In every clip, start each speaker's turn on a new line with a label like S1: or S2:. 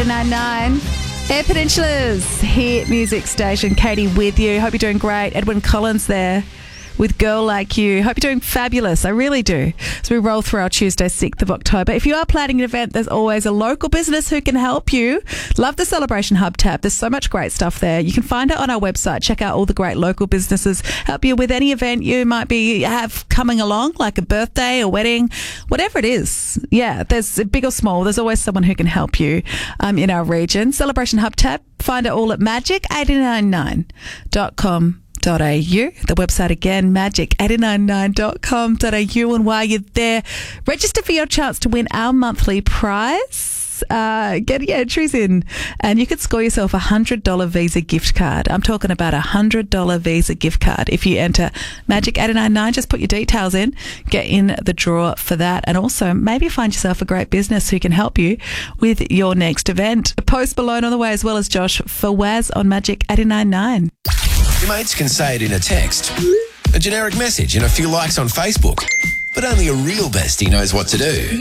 S1: 89.9. Air Peninsula's hit music station. Katie with you. Hope you're doing great. Edwin Collins there with Girl Like You. Hope you're doing fabulous. I really do. As we roll through our Tuesday, 6th of October. If you are planning an event, there's always a local business who can help you. Love the Celebration Hub tab. There's so much great stuff there. You can find it on our website. Check out all the great local businesses. Help you with any event you might have coming along, like a birthday, a wedding, whatever it is. Yeah, there's big or small. There's always someone who can help you in our region. Celebration Hub tab. Find it all at magic899.com. The website again, magic899.com.au. And while you're there, register for your chance to win our monthly prize. Get your entries in and you could score yourself a $100 Visa gift card. I'm talking about a $100 Visa gift card. If you enter Magic899, just put your details in, get in the draw for that, and also maybe find yourself a great business who can help you with your next event. Post Malone on the way, as well as Josh for Waz on Magic899.
S2: Your mates can say it in a text, a generic message and a few likes on Facebook, but only a real bestie knows what to do.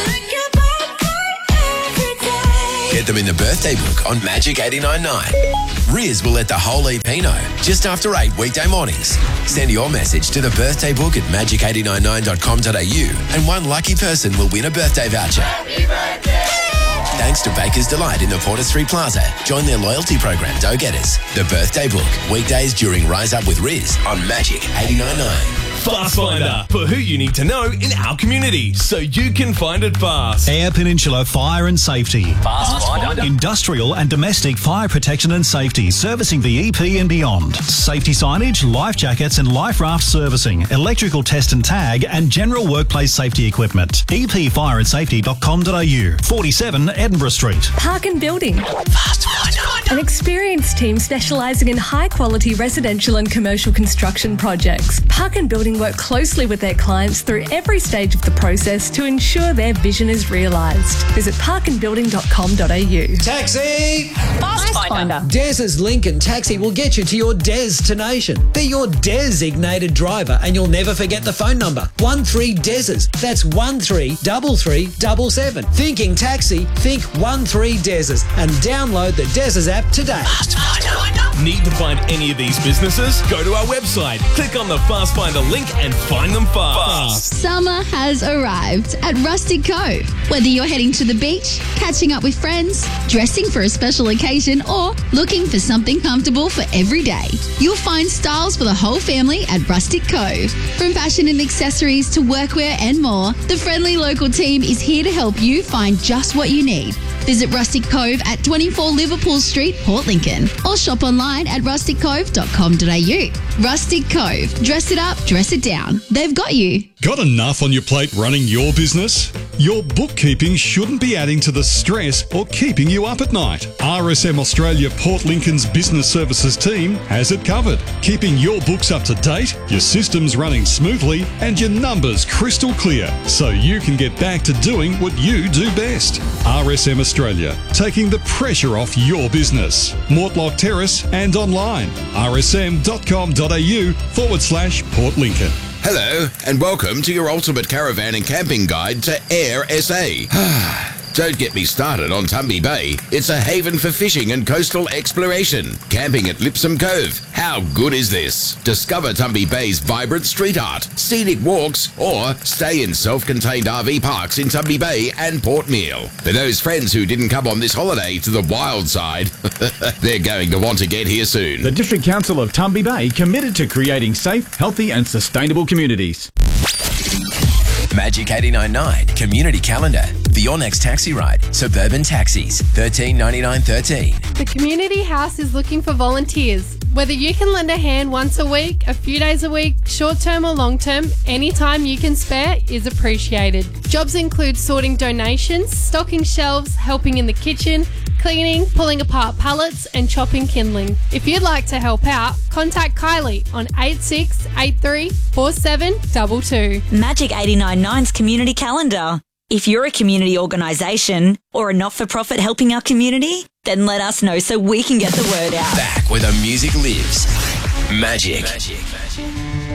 S2: Get them in the birthday book on Magic 89.9. Riz will let the whole EP know just after 8 weekday mornings. Send your message to the birthday book at magic899.com.au and one lucky person will win a birthday voucher. Happy birthday! Thanks to Baker's Delight in the Porter Street Plaza. Join their loyalty program, Dough Getters. The birthday book, weekdays during Rise Up with Riz on Magic 89.9.
S3: Fast Finder, for who you need to know in our community, so you can find it fast.
S4: Air Peninsula Fire and Safety.
S3: Fast Finder.
S4: Industrial and domestic fire protection and safety, servicing the EP and beyond. Safety signage, life jackets and life raft servicing, electrical test and tag, and general workplace safety equipment. epfireandsafety.com.au. 47 Edinburgh Street.
S5: Park and Building.
S4: Fast Finder.
S5: An experienced team specialising in high-quality residential and commercial construction projects. Park and Building work closely with their clients through every stage of the process to ensure their vision is realised. Visit parkandbuilding.com.au.
S6: Taxi!
S5: Fast Finder.
S6: Des's Lincoln Taxi will get you to your destination. They're your designated driver and you'll never forget the phone number. 13 Des's. That's 133377. Thinking taxi, think 13 Des's and download the Des's app today.
S4: Fast Finder.
S3: Need to find any of these businesses? Go to our website, click on the Fast Finder link and find them fast.
S7: Summer has arrived at Rustic Cove. Whether you're heading to the beach, catching up with friends, dressing for a special occasion, or looking for something comfortable for every day, you'll find styles for the whole family at Rustic Cove. From fashion and accessories to workwear and more, the friendly local team is here to help you find just what you need. Visit Rustic Cove at 24 Liverpool Street, Port Lincoln, or shop online at rusticcove.com.au. Rustic Cove. Dress it up, dress it down. They've got you.
S8: Got enough on your plate running your business? Your bookkeeping shouldn't be adding to the stress or keeping you up at night. RSM Australia Port Lincoln's business services team has it covered, keeping your books up to date, your systems running smoothly, and your numbers crystal clear, so you can get back to doing what you do best. RSM Australia, taking the pressure off your business. Mortlock Terrace and online, rsm.com.au/Port Lincoln.
S2: Hello and welcome to your ultimate caravan and camping guide to Air SA. Don't get me started on Tumby Bay. It's a haven for fishing and coastal exploration. Camping at Lipsum Cove. How good is this? Discover Tumby Bay's vibrant street art, scenic walks, or stay in self-contained RV parks in Tumby Bay and Port Meal. For those friends who didn't come on this holiday to the wild side, they're going to want to get here soon.
S9: The District Council of Tumby Bay committed to creating safe, healthy and sustainable communities.
S2: Magic 89.9 Community Calendar. For your next taxi ride, Suburban Taxis, $13.99.13.
S10: The Community House is looking for volunteers. Whether you can lend a hand once a week, a few days a week, short-term or long-term, any time you can spare is appreciated. Jobs include sorting donations, stocking shelves, helping in the kitchen, cleaning, pulling apart pallets and chopping kindling. If you'd like to help out, contact Kylie on 86834722.
S11: Magic 89.9's Community Calendar. If you're a community organisation or a not-for-profit helping our community, then let us know so we can get the word out.
S2: Back where the music lives. Magic.